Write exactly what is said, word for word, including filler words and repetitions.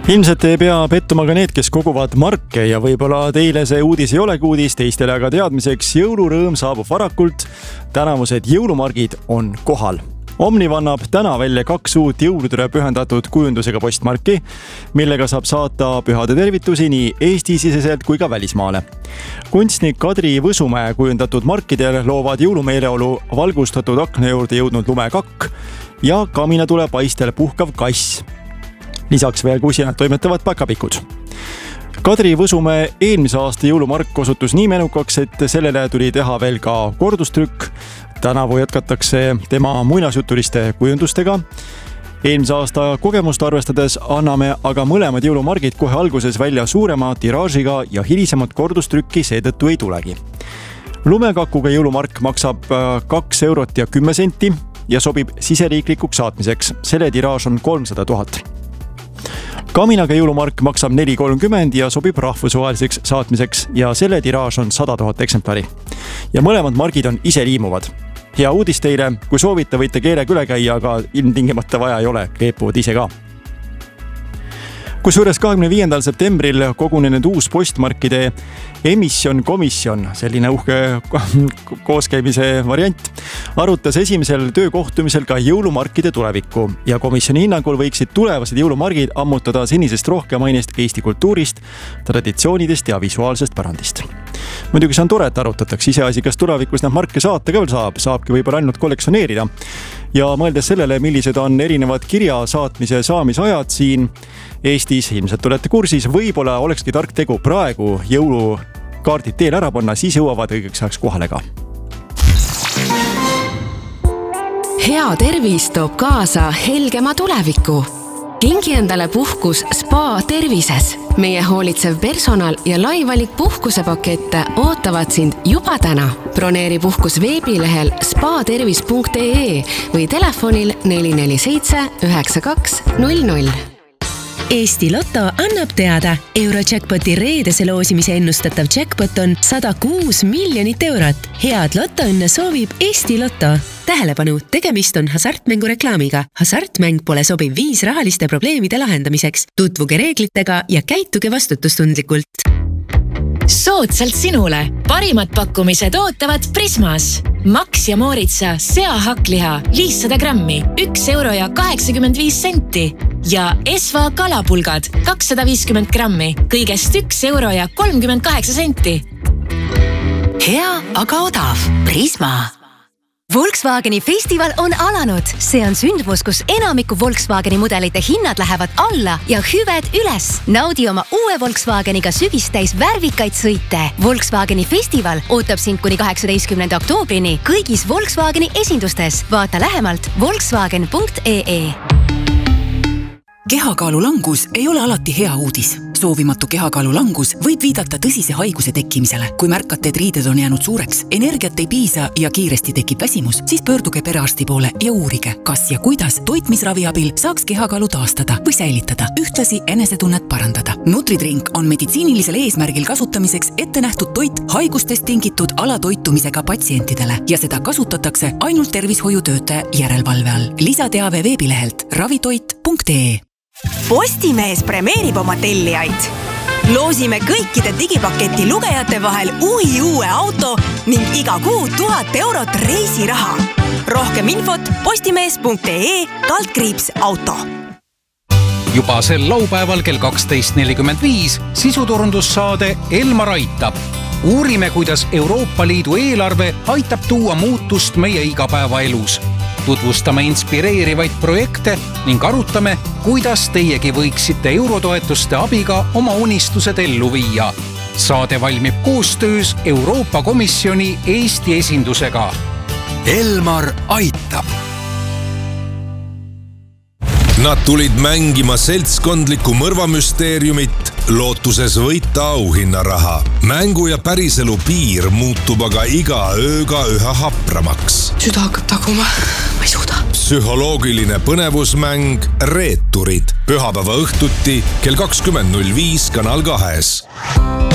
Ilmselt ei pea pettuma ka need, kes koguvad marke ja võib-olla teile see uudis ei olegi uudis, teistele aga teadmiseks jõulurõõm saabub varakult. Tänavused jõulumargid on kohal. Omniv annab täna välja kaks uut jõuludele pühendatud kujundusega postmarki, millega saab saata pühade tervitusi nii Eesti-siseselt kui ka välismaale. Kunstnik Kadri Võsumäe kujundatud markidel loovad jõulumeeleolu valgustatud akna juurde jõudnud lumekakk ja kaminatule paistel puhkav kass. Lisaks veel kusinad toimetavad päkapikud. Kadri Võsumäe eelmise aasta jõulumark osutus nii menukaks, et sellele tuli teha veel ka kordustrükk. Tänavu jätkatakse tema muinasjutuliste kujundustega. Eelmise aasta kogemust arvestades anname aga mõlemad jõulumargid kohe alguses välja suurema tiraažiga ja hilisemat kordustrükki seetõttu ei tulegi. Lumekakuga jõulumark maksab kaks eurot ja kümme senti ja sobib siseriiklikuks saatmiseks. Selle tiraaž on kolmsada tuhat. Kaminaga jõulumark maksab neli kolmkümmend ja sobib rahvusvaheliseks saatmiseks ja selle tiraaž on sada tuhat eksemplari. Ja mõlemad margid on ise liimuvad. Hea uudis teile, kui soovite, võite keelega üle käia, aga ilmtingimata vaja ei ole, kleepuvad ise ka. Kusjuures kahekümne viiendal septembril kogunenud uus postmarkide emissioon-komisjon, selline uhke kooskäimise variant, arutas esimesel töökohtumisel ka jõulumarkide tulevikku ja komisjoni hinnangul võiksid tulevased jõulumargid ammutada senisest rohkem ainest Eesti kultuurist, traditsioonidest ja visuaalsest pärandist. Muidugi see on tore, et arutatakse iseasi, kas tulevikus nad marke saata ka veel saab, saabki võib-olla ainult kollektsioneerida. Ja mõeldes sellele, millised on erinevad kirja saatmise saamisajad siin Eestis, ilmselt olete kursis, võib-olla olekski tark tegu praegu jõulukaardid teel ära panna, siis jõuavad õigeks ajaks kohale ka. Hea tervis toob kaasa helgema tuleviku. Kingi endale puhkus Spa tervises. Meie hoolitsev personal ja laivalik puhkusepakette ootavad sind juba täna. Broneeri puhkus veebilehel spa tervis punkt ee või telefonil neli neli seitse üheksa kaks null null. Eesti Lotto annab teada. Eurojackpoti reedese loosimise ennustatav jackpot on sada kuus miljonit eurot. Head lottoõnne soovib Eesti Lotto. Tähelepanu, tegemist on hasartmängu reklaamiga. Hasartmäng pole sobiv viis rahaliste probleemide lahendamiseks. Tutvuge reeglitega ja käituge vastutustundlikult. Soodsalt sinule. Parimad pakkumised ootavad Prismas. Max ja Mooritsa seahakkliha viissada grammi, üks euro ja kaheksakümmend viis senti. Ja Esva kalapulgad kakssada viiskümmend grammi, kõigest üks euro ja kolmkümmend kaheksa senti. Hea, aga odav. Prisma. Volkswageni festival on alanud. See on sündmus, kus enamiku Volkswageni mudelite hinnad lähevad alla ja hüved üles. Naudi oma uue Volkswageniga sügistäis värvikaid sõite. Volkswageni festival ootab sind kuni kaheksateistkümnenda oktoobrini kõigis Volkswageni esindustes. Vaata lähemalt volkswagen punkt ee. Kehakaalu langus ei ole alati hea uudis. Soovimatu kehakaalu langus võib viidata tõsise haiguse tekkimisele. Kui märkate, et riided on jäänud suureks, energiat ei piisa ja kiiresti tekib väsimus, siis pöörduge perearsti poole ja uurige, kas ja kuidas toitmisravi abil saaks kehakaalu taastada või säilitada, ühtlasi enesetunnet parandada. Nutridrink on meditsiinilisel eesmärgil kasutamiseks ette nähtud toit haigustest tingitud alatoitumisega patsientidele ja seda kasutatakse ainult tervishoiutöötaja järelevalve all. Lisateave veebilehelt ravitoit punkt ee. Postimees premeerib oma tellijaid. Loosime kõikide digipaketi lugejate vahel uhi uue auto ning iga kuu tuhat eurot reisiraha. Rohkem infot postimees punkt ee kaldkriips auto. Juba sel laupäeval kell kaksteist nelikümmend viis sisuturundussaade Elmar aitab. Uurime, kuidas Euroopa Liidu eelarve aitab tuua muutust meie igapäevaelus. Tutvustame inspireerivaid projekte ning arutame, kuidas teiegi võiksite eurotoetuste abiga oma unistused ellu viia. Saade valmib koostöös Euroopa Komisjoni Eesti esindusega. Elmar aitab. Nad tulid mängima seltskondlikku mõrvamüsteeriumit, lootuses võita auhinnaraha. Mängu ja päriselu piir muutub aga iga ööga üha hapramaks. Süda hakkab taguma, ma ei suuda. Psühholoogiline põnevusmäng Reeturid. Pühapäeva õhtuti kell kakskümmend null viis Kanal kahes.